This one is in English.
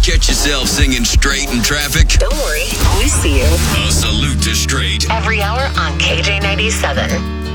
Catch yourself singing straight in traffic? Don't worry, we see you. A salute to straight. Every hour on KJ97.